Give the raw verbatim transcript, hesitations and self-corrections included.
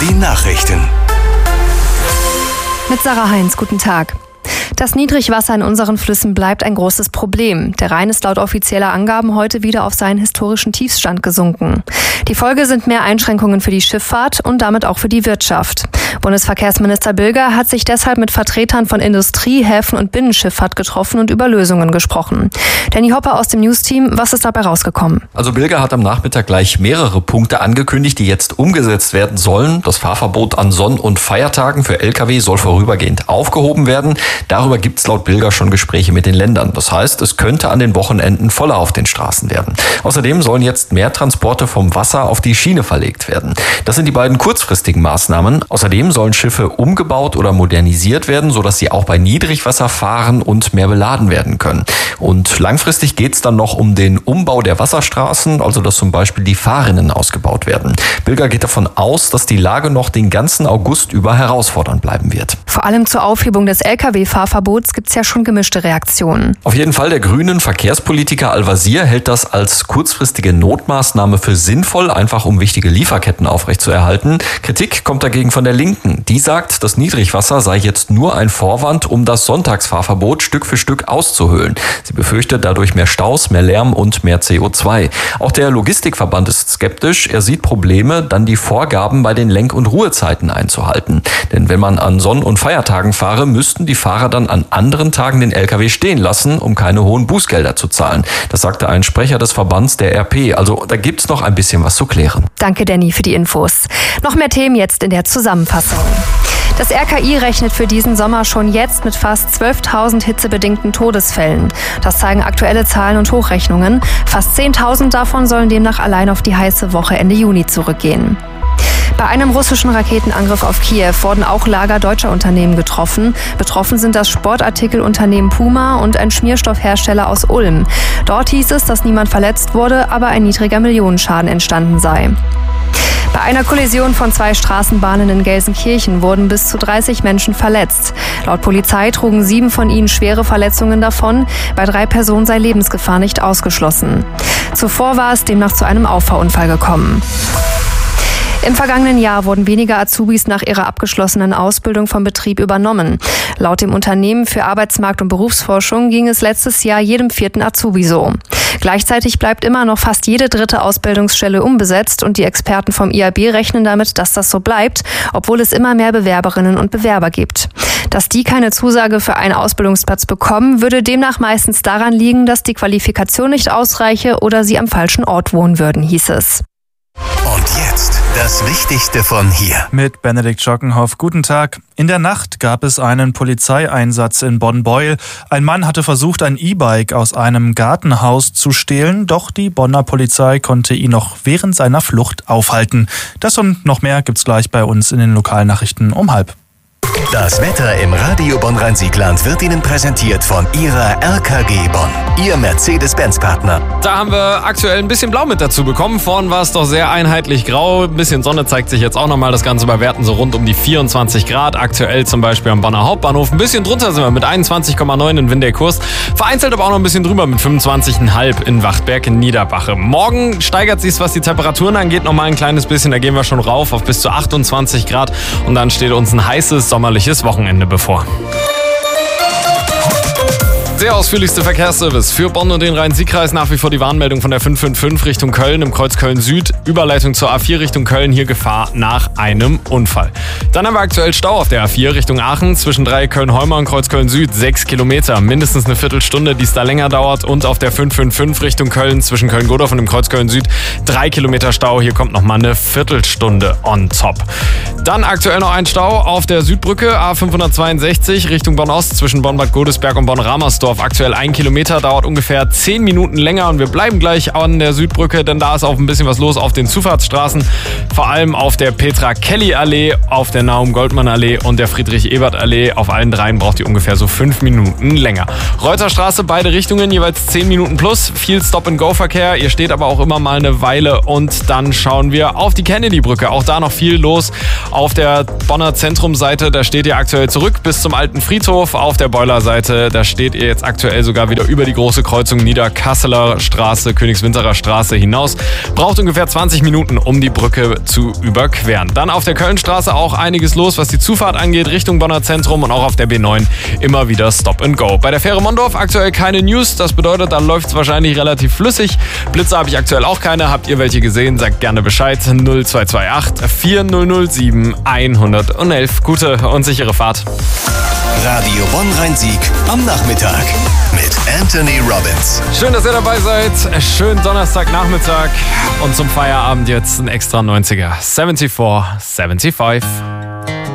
Die Nachrichten. Mit Sarah Heinz, guten Tag. Das Niedrigwasser in unseren Flüssen bleibt ein großes Problem. Der Rhein ist laut offizieller Angaben heute wieder auf seinen historischen Tiefstand gesunken. Die Folge sind mehr Einschränkungen für die Schifffahrt und damit auch für die Wirtschaft. Bundesverkehrsminister Bilger hat sich deshalb mit Vertretern von Industrie, Häfen und Binnenschifffahrt getroffen und über Lösungen gesprochen. Danny Hopper aus dem News-Team, was ist dabei rausgekommen? Also Bilger hat am Nachmittag gleich mehrere Punkte angekündigt, die jetzt umgesetzt werden sollen. Das Fahrverbot an Sonn- und Feiertagen für L K W soll vorübergehend aufgehoben werden. Darüber gibt es laut Bilger schon Gespräche mit den Ländern. Das heißt, es könnte an den Wochenenden voller auf den Straßen werden. Außerdem sollen jetzt mehr Transporte vom Wasser auf die Schiene verlegt werden. Das sind die beiden kurzfristigen Maßnahmen. Außerdem sollen Schiffe umgebaut oder modernisiert werden, sodass sie auch bei Niedrigwasser fahren und mehr beladen werden können. Und langfristig geht es dann noch um den Umbau der Wasserstraßen, also dass zum Beispiel die Fahrrinnen ausgebaut werden. Bilger geht davon aus, dass die Lage noch den ganzen August über herausfordernd bleiben wird. Vor allem zur Aufhebung des L K W-Fahrverbots gibt es ja schon gemischte Reaktionen. Auf jeden Fall, der grünen Verkehrspolitiker Al-Wazir hält das als kurzfristige Notmaßnahme für sinnvoll, einfach um wichtige Lieferketten aufrechtzuerhalten. Kritik kommt dagegen von der Linken. Die sagt, das Niedrigwasser sei jetzt nur ein Vorwand, um das Sonntagsfahrverbot Stück für Stück auszuhöhlen. Sie befürchtet dadurch mehr Staus, mehr Lärm und mehr C O zwei. Auch der Logistikverband ist skeptisch. Er sieht Probleme, dann die Vorgaben bei den Lenk- und Ruhezeiten einzuhalten. Denn wenn man an Sonn- und Feiertagen fahre, müssten die Fahrer dann an anderen Tagen den L K W stehen lassen, um keine hohen Bußgelder zu zahlen. Das sagte ein Sprecher des Verbands der R P. Also da gibt's noch ein bisschen was zu klären. Danke, Danny, für die Infos. Noch mehr Themen jetzt in der Zusammenfassung. Das R K I rechnet für diesen Sommer schon jetzt mit fast zwölftausend hitzebedingten Todesfällen. Das zeigen aktuelle Zahlen und Hochrechnungen. Fast zehntausend davon sollen demnach allein auf die heiße Woche Ende Juni zurückgehen. Bei einem russischen Raketenangriff auf Kiew wurden auch Lager deutscher Unternehmen getroffen. Betroffen sind das Sportartikelunternehmen Puma und ein Schmierstoffhersteller aus Ulm. Dort hieß es, dass niemand verletzt wurde, aber ein niedriger Millionenschaden entstanden sei. Bei einer Kollision von zwei Straßenbahnen in Gelsenkirchen wurden bis zu dreißig Menschen verletzt. Laut Polizei trugen sieben von ihnen schwere Verletzungen davon. Bei drei Personen sei Lebensgefahr nicht ausgeschlossen. Zuvor war es demnach zu einem Auffahrunfall gekommen. Im vergangenen Jahr wurden weniger Azubis nach ihrer abgeschlossenen Ausbildung vom Betrieb übernommen. Laut dem Unternehmen für Arbeitsmarkt- und Berufsforschung ging es letztes Jahr jedem vierten Azubi so. Gleichzeitig bleibt immer noch fast jede dritte Ausbildungsstelle unbesetzt und die Experten vom I A B rechnen damit, dass das so bleibt, obwohl es immer mehr Bewerberinnen und Bewerber gibt. Dass die keine Zusage für einen Ausbildungsplatz bekommen, würde demnach meistens daran liegen, dass die Qualifikation nicht ausreiche oder sie am falschen Ort wohnen würden, hieß es. Und jetzt das Wichtigste von hier. Mit Benedikt Schockenhoff. Guten Tag. In der Nacht gab es einen Polizeieinsatz in Bonn-Beuel. Ein Mann hatte versucht, ein E-Bike aus einem Gartenhaus zu stehlen, doch die Bonner Polizei konnte ihn noch während seiner Flucht aufhalten. Das und noch mehr gibt's gleich bei uns in den Lokalnachrichten um halb. Das Wetter im Radio Bonn-Rhein-Siegland wird Ihnen präsentiert von Ihrer R K G Bonn, Ihr Mercedes-Benz-Partner. Da haben wir aktuell ein bisschen Blau mit dazu bekommen. Vorhin war es doch sehr einheitlich grau. Ein bisschen Sonne zeigt sich jetzt auch nochmal. Das Ganze bei Werten so rund um die vierundzwanzig Grad. Aktuell zum Beispiel am Bonner Hauptbahnhof. Ein bisschen drunter sind wir mit einundzwanzig Komma neun in Windeck-Kurs. Vereinzelt aber auch noch ein bisschen drüber mit fünfundzwanzig Komma fünf in Wachtberg in Niederbache. Morgen steigert sich, was die Temperaturen angeht, nochmal ein kleines bisschen. Da gehen wir schon rauf auf bis zu achtundzwanzig Grad. Und dann steht uns ein heißes sommerliches Wochenende bevor. Der ausführlichste Verkehrsservice für Bonn und den Rhein-Sieg-Kreis. Nach wie vor die Warnmeldung von der fünf fünf fünf Richtung Köln im Kreuz Köln-Süd. Überleitung zur A vier Richtung Köln. Hier Gefahr nach einem Unfall. Dann haben wir aktuell Stau auf der A vier Richtung Aachen. Zwischen drei Köln-Holmer und Kreuz Köln-Süd. Sechs Kilometer. Mindestens eine Viertelstunde, die es da länger dauert. Und auf der fünf fünf fünf Richtung Köln. Zwischen Köln-Godorf und dem Kreuz Köln-Süd. Drei Kilometer Stau. Hier kommt nochmal eine Viertelstunde on top. Dann aktuell noch ein Stau auf der Südbrücke. A fünfhundertzweiundsechzig Richtung Bonn-Ost. Zwischen Bonn-Bad Godesberg und Bonn-Ramersdorf. Aktuell ein Kilometer, dauert ungefähr zehn Minuten länger und wir bleiben gleich an der Südbrücke, denn da ist auch ein bisschen was los auf den Zufahrtsstraßen. Vor allem auf der Petra-Kelly-Allee, auf der Naum-Goldmann-Allee und der Friedrich-Ebert-Allee. Auf allen dreien braucht ihr ungefähr so fünf Minuten länger. Reuterstraße, beide Richtungen, jeweils zehn Minuten plus. Viel Stop-and-Go-Verkehr. Ihr steht aber auch immer mal eine Weile und dann schauen wir auf die Kennedy-Brücke. Auch da noch viel los. Auf der Bonner Zentrumseite, da steht ihr aktuell zurück bis zum alten Friedhof. Auf der Boilerseite, da steht ihr jetzt jetzt aktuell sogar wieder über die große Kreuzung Niederkasseler Straße, Königswinterer Straße hinaus. Braucht ungefähr zwanzig Minuten, um die Brücke zu überqueren. Dann auf der Kölnstraße auch einiges los, was die Zufahrt angeht, Richtung Bonner Zentrum und auch auf der B neun immer wieder Stop and Go. Bei der Fähre Mondorf aktuell keine News, das bedeutet, da läuft es wahrscheinlich relativ flüssig. Blitze habe ich aktuell auch keine. Habt ihr welche gesehen? Sagt gerne Bescheid. null zwei zwei acht vier null null sieben eins eins eins. Gute und sichere Fahrt. Radio Bonn-Rhein-Sieg am Nachmittag mit Anthony Robbins. Schön, dass ihr dabei seid. Schönen Donnerstagnachmittag und zum Feierabend jetzt ein extra neunziger. vierundsiebzig fünfundsiebzig.